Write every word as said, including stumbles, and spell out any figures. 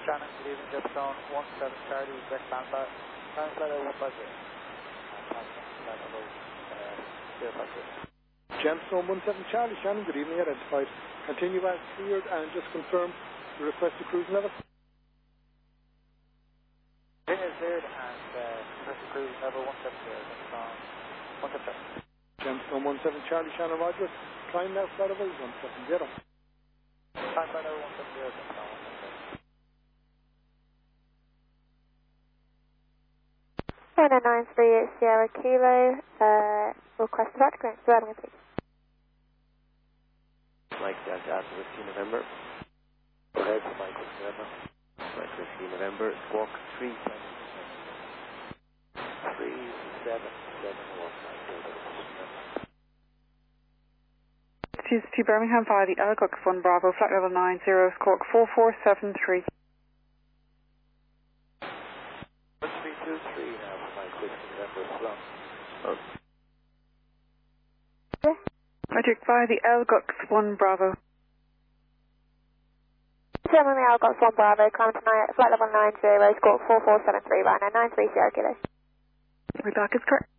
Shannon, good evening, Jetstone one seven Charlie, direct standby. Current flight over one five zero. Flight over zero five zero. Gemstone one seven Charlie, Shannon, good evening, identified. Continue as cleared and just confirm the requested cruise level. Continue as cleared and uh, requested cruise level one seven zero, Jetstone one seven Charlie. Gemstone one seven Charlie, Shannon, Roger. Climb now, flight over one seven zero. Climb flight over one seven zero, Jetstone one seven zero. China nine three eight Sierra Kilo, uh, request about clearance, Birmingham, please. Mike Delta Alpha Whiskey November. Go ahead, Mike Whiskey November. Mike Whiskey November, squawk three seven three seven seven one. Choose to Birmingham via the Elgux one Bravo, flight level nine zero, squawk four four seven three. one three two three now for Mike Whiskey November, slum. Oh. Yeah. Magic via the Elgux one Bravo. Germany Elgux one Bravo, climb to nine, flight level nine zero, squawk four four seven three, right now nine three Sierra Kilo. We're back, is correct.